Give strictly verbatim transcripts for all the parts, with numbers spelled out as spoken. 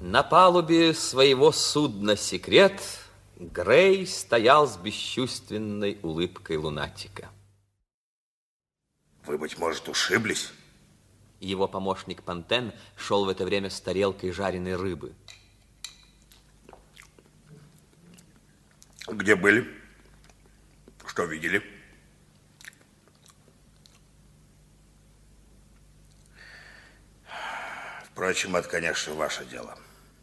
На палубе своего судна «Секрет» Грей стоял с бесчувственной улыбкой лунатика. Вы, быть может, ушиблись? Его помощник Пантен шел в это время с тарелкой жареной рыбы. Где были? Что видели? Впрочем, это, конечно, ваше дело.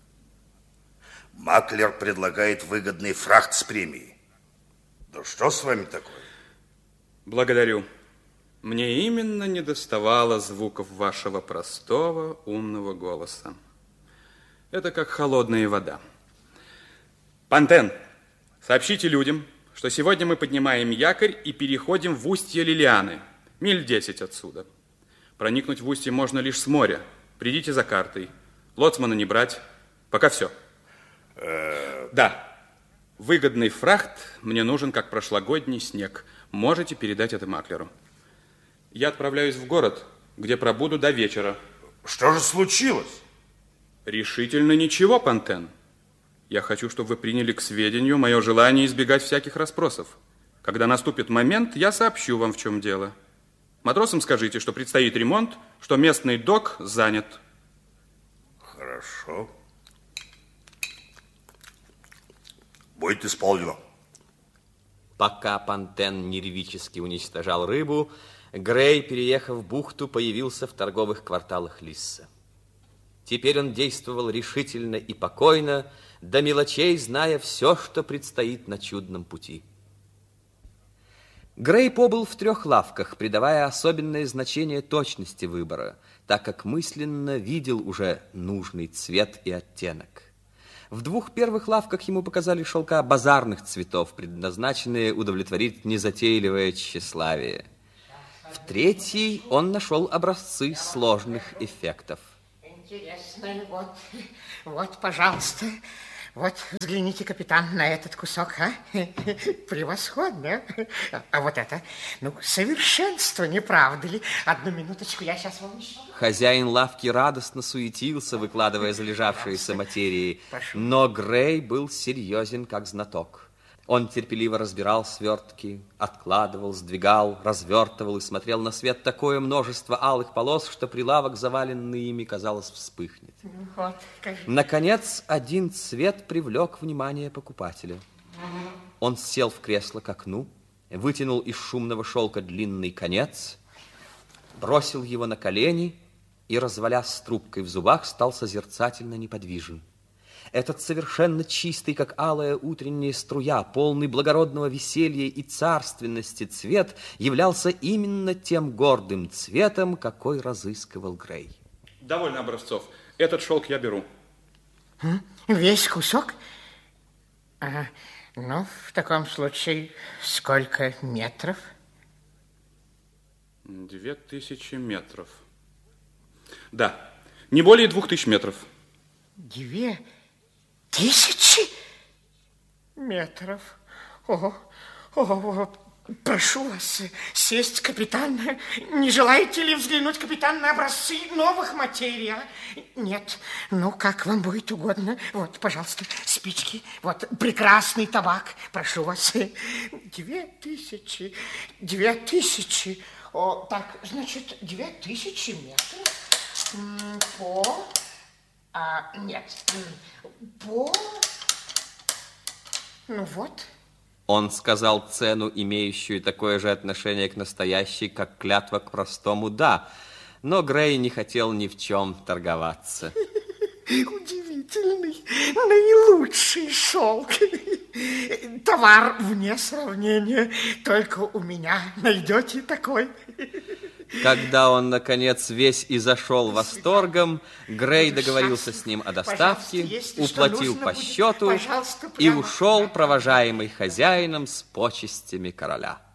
Маклер предлагает выгодный фрахт с премией. Да что с вами такое? Благодарю. Мне именно недоставало звуков вашего простого, умного голоса. Это как холодная вода. Пантен, сообщите людям, что сегодня мы поднимаем якорь и переходим в устье Лилианы, миль десять отсюда. Проникнуть в устье можно лишь с моря. Придите за картой. Лоцмана не брать. Пока все. Да. Выгодный фрахт мне нужен, как прошлогодний снег. Можете передать это маклеру. Я отправляюсь в город, где пробуду до вечера. Что же случилось? Решительно ничего, Пантен. Я хочу, чтобы вы приняли к сведению мое желание избегать всяких расспросов. Когда наступит момент, я сообщу вам, в чем дело. Матросам скажите, что предстоит ремонт, что местный док занят. Хорошо. Будет исполнено. Пока Пантен нервически уничтожал рыбу, Грей, переехав в бухту, появился в торговых кварталах Лисса. Теперь он действовал решительно и покойно, до мелочей зная все, что предстоит на чудном пути. Грей побыл в трех лавках, придавая особенное значение точности выбора, так как мысленно видел уже нужный цвет и оттенок. В двух первых лавках ему показали шелка базарных цветов, предназначенные удовлетворить незатейливое тщеславие. В третьей он нашел образцы сложных эффектов. Интересно, вот, вот, пожалуйста, вот взгляните, капитан, на этот кусок, а? Превосходно. А вот это, ну, совершенство, не правда ли? Одну минуточку, я сейчас вам еще... Хозяин лавки радостно суетился, выкладывая залежавшиеся материи, но Грей был серьезен, как знаток. Он терпеливо разбирал свертки, откладывал, сдвигал, развертывал и смотрел на свет такое множество алых полос, что прилавок, заваленный ими, казалось, вспыхнет. Вот, наконец, один цвет привлек внимание покупателя. Он сел в кресло к окну, вытянул из шумного шелка длинный конец, бросил его на колени и, развалясь с трубкой в зубах, стал созерцательно неподвижен. Этот совершенно чистый, как алая утренняя струя, полный благородного веселья и царственности цвет являлся именно тем гордым цветом, какой разыскивал Грей. Довольно образцов. Этот шелк я беру. Весь кусок? Ага. Ну, в таком случае, сколько метров? Две тысячи метров. Да, не более двух тысяч метров. Две тысячи метров? О, о, прошу вас сесть, капитан. Не желаете ли взглянуть, капитан, на образцы новых материй? А? Нет, ну, как вам будет угодно. Вот, пожалуйста, спички. Вот, прекрасный табак. Прошу вас. Две тысячи, две тысячи. О, так, значит, две тысячи метров по... А, нет, по... Ну вот. Он сказал цену, имеющую такое же отношение к настоящей, как клятва к простому «да». Но Грей не хотел ни в чем торговаться. Удивительный, наилучший шелк. Товар вне сравнения. Только у меня найдете такой. Когда он, наконец, весь и зашел восторгом, Грей договорился с ним о доставке, уплатил по счету и ушел, провожаемый хозяином с почестями короля.